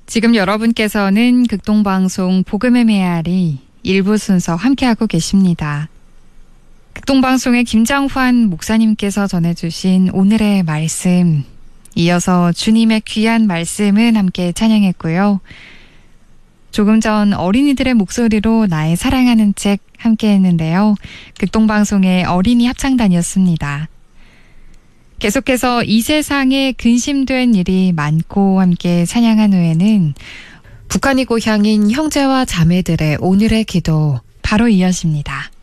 지금 여러분께서는 극동방송 복음의 메아리 일부 순서 함께하고 계십니다. 극동방송의 김장환 목사님께서 전해주신 오늘의 말씀, 이어서 주님의 귀한 말씀은 함께 찬양했고요. 조금 전 어린이들의 목소리로 나의 사랑하는 책 함께 했는데요. 극동방송의 어린이 합창단이었습니다. 계속해서 이 세상에 근심된 일이 많고 함께 찬양한 후에는 북한이 고향인 형제와 자매들의 오늘의 기도 바로 이어집니다.